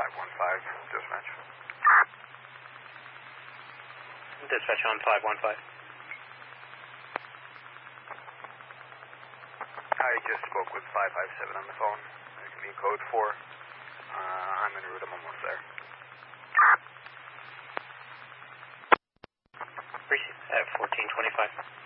dispatch. Dispatch on 515. I just spoke with 557 on the phone. Give me code 4. I'm en route. I'm almost there. Appreciate that. 1425.